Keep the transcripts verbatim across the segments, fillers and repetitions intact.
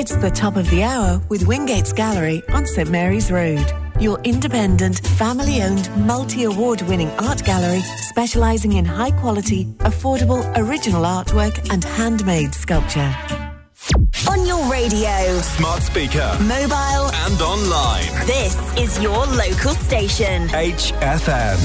It's the top of the hour with Wingates Gallery on St Mary's Road. Your independent, family-owned, multi-award-winning art gallery specialising in high-quality, affordable, original artwork and handmade sculpture. On your radio, smart speaker, mobile and online. This is your local station. H F M.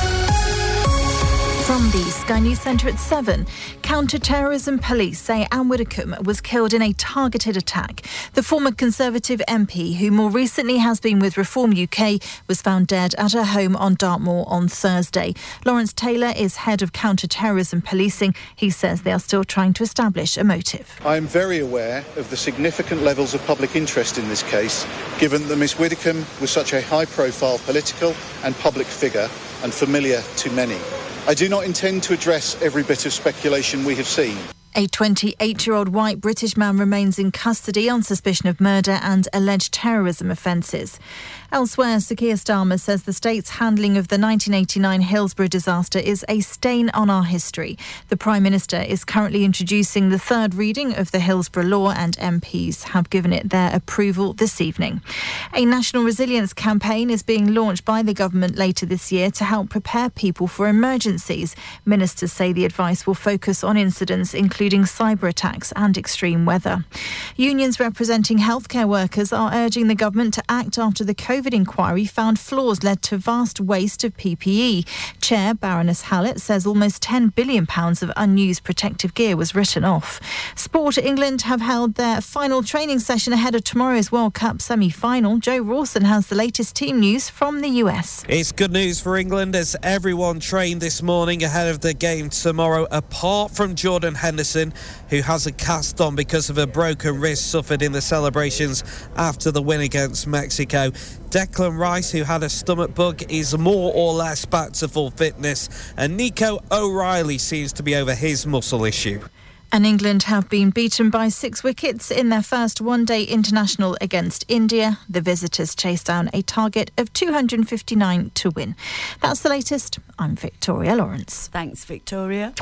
From the Sky News Centre at seven, counter-terrorism police say Anne Widdecombe was killed in a targeted attack. The former Conservative M P, who more recently has been with Reform U K, was found dead at her home on Dartmoor on Thursday. Lawrence Taylor is head of counter-terrorism policing. He says they are still trying to establish a motive. I am very aware of the significant levels of public interest in this case, given that Miss Widdecombe was such a high-profile political and public figure and familiar to many. I do not intend to address every bit of speculation we have seen. A twenty-eight-year-old white British man remains in custody on suspicion of murder and alleged terrorism offences. Elsewhere, Sir Keir Starmer says the state's handling of the nineteen eighty-nine Hillsborough disaster is a stain on our history. The Prime Minister is currently introducing the third reading of the Hillsborough Law, and M Ps have given it their approval this evening. A national resilience campaign is being launched by the government later this year to help prepare people for emergencies. Ministers say the advice will focus on incidents including including cyber attacks and extreme weather. Unions representing healthcare workers are urging the government to act after the COVID inquiry found flaws led to vast waste of P P E. Chair Baroness Hallett says almost ten billion pounds of unused protective gear was written off. Sport England have held their final training session ahead of tomorrow's World Cup semi-final. Joe Rawson has the latest team news from the U S. It's good news for England as everyone trained this morning ahead of the game tomorrow, apart from Jordan Henderson, who has a cast on because of a broken wrist suffered in the celebrations after the win against Mexico. Declan Rice, who had a stomach bug, is more or less back to full fitness, and Nico O'Reilly seems to be over his muscle issue. And England have been beaten by six wickets in their first one-day international against India. The visitors chased down a target of two hundred fifty-nine to win. That's the latest. I'm Victoria Lawrence. Thanks, Victoria.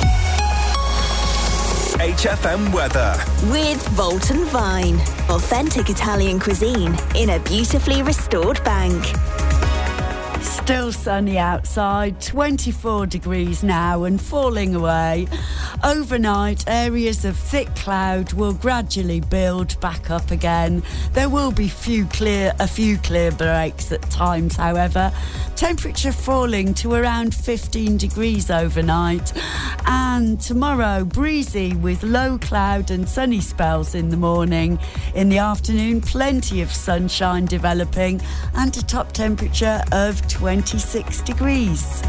H F M weather. With Volton Vine. Authentic Italian cuisine in a beautifully restored bank. Still sunny outside, twenty-four degrees now and falling away. Overnight, areas of thick cloud will gradually build back up again. There will be few clear, a few clear breaks at times, however. Temperature falling to around fifteen degrees overnight. And tomorrow, breezy with low cloud and sunny spells in the morning. In the afternoon, plenty of sunshine developing and a top temperature of twenty-six degrees.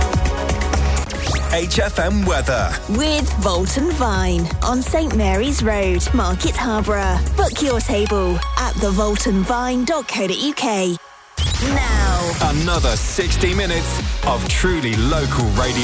H F M weather. With Volton Vine on St Mary's Road, Market Harborough. Book your table at the volton vine dot co dot uk. Now, another sixty minutes of truly local radio.